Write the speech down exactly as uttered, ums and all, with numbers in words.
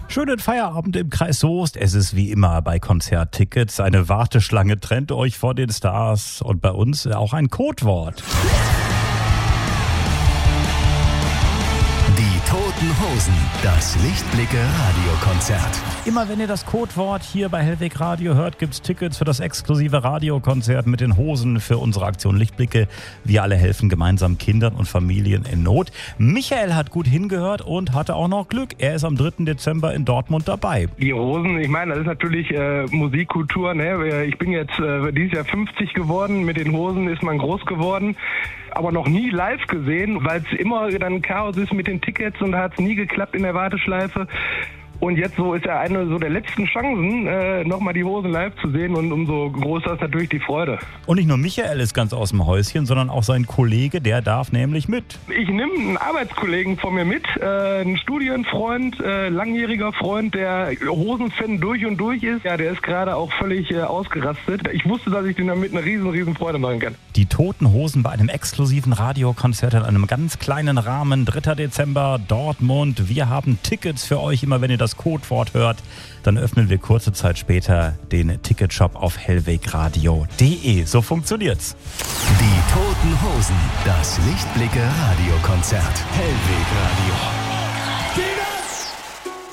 Schönen Feierabend im Kreis Soest. Es ist wie immer bei Konzerttickets. Eine Warteschlange trennt euch vor den Stars und bei uns auch ein Codewort. Die Toten Hosen, das Lichtblicke-Radiokonzert. Immer wenn ihr das Codewort hier bei Hellweg Radio hört, gibt's Tickets für das exklusive Radiokonzert mit den Hosen für unsere Aktion Lichtblicke. Wir alle helfen gemeinsam Kindern und Familien in Not. Michael hat gut hingehört und hatte auch noch Glück. Er ist am dritten Dezember in Dortmund dabei. Die Hosen, ich meine, das ist natürlich äh, Musikkultur. Ne? Ich bin jetzt äh, dieses Jahr fünfzig geworden. Mit den Hosen ist man groß geworden. Aber noch nie live gesehen, weil es immer dann Chaos ist mit den Tickets und da hat es nie geklappt in der Warteschleife. Und jetzt so ist ja eine so der letzten Chancen, äh, nochmal die Hosen live zu sehen und umso größer ist natürlich die Freude. Und nicht nur Michael ist ganz aus dem Häuschen, sondern auch sein Kollege, der darf nämlich mit. Ich nehme einen Arbeitskollegen von mir mit, äh, einen Studienfreund, äh, langjähriger Freund, der Hosenfan durch und durch ist. Ja, der ist gerade auch völlig äh, ausgerastet. Ich wusste, dass ich den damit eine riesen, riesen Freude machen kann. Die Toten Hosen bei einem exklusiven Radiokonzert in einem ganz kleinen Rahmen. dritter Dezember, Dortmund. Wir haben Tickets für euch, immer wenn ihr das Codewort hört, dann öffnen wir kurze Zeit später den Ticketshop auf hellwegradio punkt de. So funktioniert's. Die Toten Hosen, das Lichtblicke-Radiokonzert. Hellweg Radio.